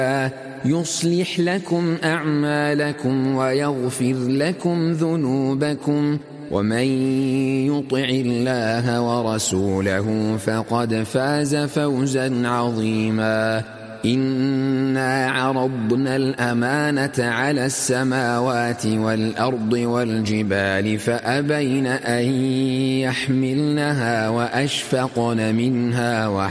يصلح لكم أعمالكم ويغفر لكم ذنوبكم ومن يطع الله ورسوله فقد فاز فوزا عظيما. إنا عرضنا الأمانة على السماوات والأرض والجبال فأبين أن يحملنها وأشفقن منها